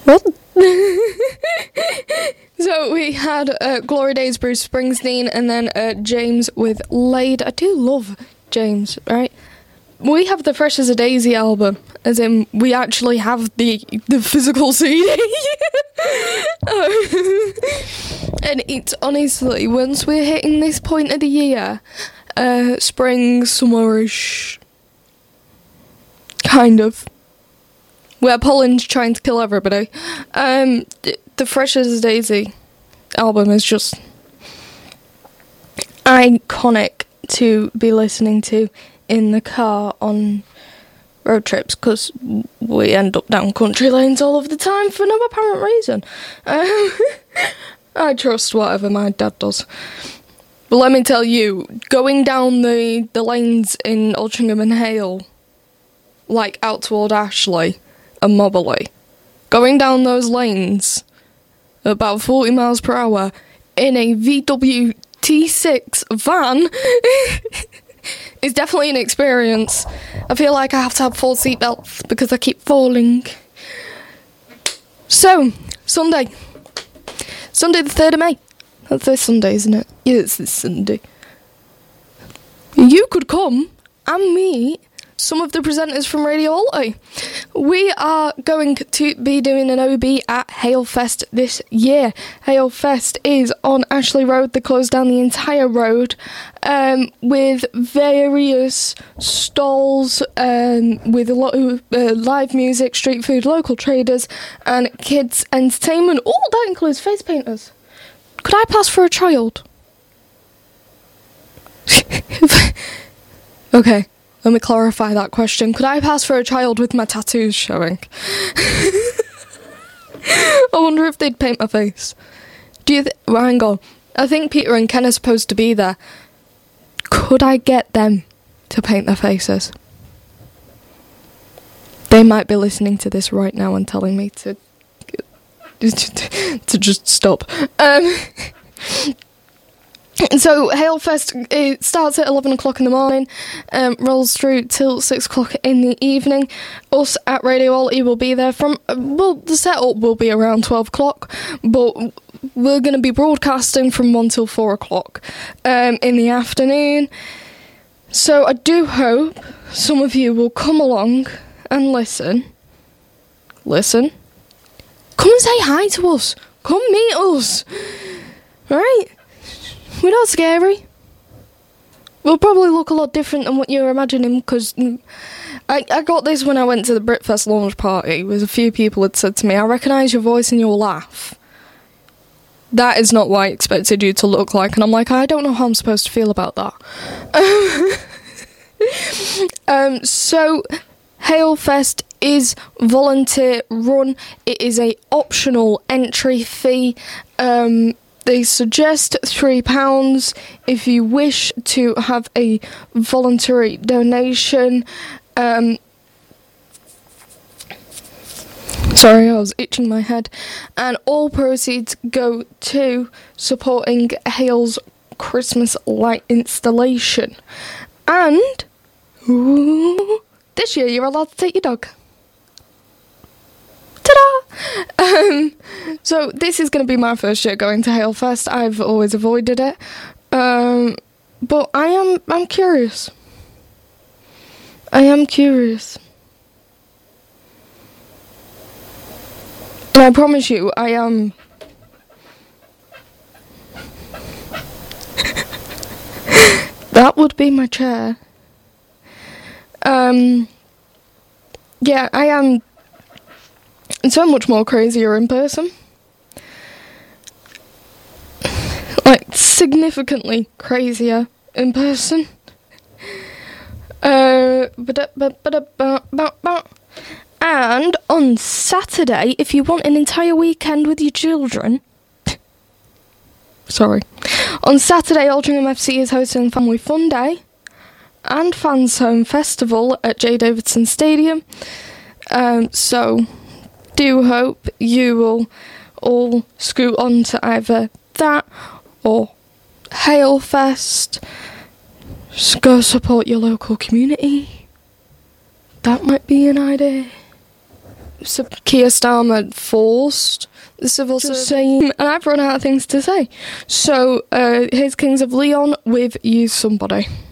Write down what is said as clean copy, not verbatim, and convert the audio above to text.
What? So we had Glory Days, Bruce Springsteen, and then James with Laid. I do love James, right? We have the Fresh as a Daisy album, as in we actually have the physical CD. And it's honestly, once we're hitting this point of the year, spring, summerish, kind of, where pollen's trying to kill everybody, the Fresh as a Daisy album is just iconic to be listening to in the car on road trips, because we end up down country lanes all of the time for no apparent reason. I trust whatever my dad does. But let me tell you, going down the lanes in Altrincham and Hale, like out toward Ashley and Mobberley, going down those lanes at about 40 miles per hour in a VW T6 van is definitely an experience. I feel like I have to have 4 seatbelts because I keep falling. So, Sunday the 3rd of May. That's this Sunday, isn't it? Yeah, it's this Sunday. You could come and meet some of the presenters from Radio Alto. We are going to be doing an OB at Halefest this year. Halefest is on Ashley Road. They closed down the entire road with various stalls with a lot of live music, street food, local traders, and kids' entertainment. Oh, that includes face painters. Could I pass for a child? Okay. Let me clarify that question. Could I pass for a child with my tattoos showing? I wonder if they'd paint my face. Do you hang on. I think Peter and Ken are supposed to be there. Could I get them to paint their faces? They might be listening to this right now and telling me to just stop. So, Halefest, it starts at 11 o'clock in the morning, rolls through till 6 o'clock in the evening. Us at Radio Alto will be there from, the setup will be around 12 o'clock, but we're going to be broadcasting from 1 till 4 o'clock in the afternoon. So, I do hope some of you will come along and listen. Come and say hi to us. Come meet us. Right? We're not scary. We'll probably look a lot different than what you're imagining, because I got this when I went to the Britfest launch party, with a few people had said to me, I recognise your voice and your laugh. That is not what I expected you to look like. And I'm like, I don't know how I'm supposed to feel about that. So, Halefest is volunteer run. It is a optional entry fee. They suggest £3 if you wish to have a voluntary donation. Sorry, I was itching my head. And all proceeds go to supporting Hale's Christmas light installation. And this year you're allowed to take your dog. Ta-da! So this is going to be my first year going to Halefest. I've always avoided it. But I'm curious. I am curious. And I promise you, I am... That would be my chair. Yeah, I am so much more crazier in person. Like, significantly crazier in person. And on Saturday, if you want an entire weekend with your children... Sorry. On Saturday, Altrincham FC is hosting Family Fun Day and Fans Home Festival at J. Davidson Stadium. So, do hope you will all scoot on to either that or Halefest. Just go support your local community. That might be an idea. Keir Starmer forced the civil service, and I've run out of things to say. So here's Kings of Leon with Use Somebody.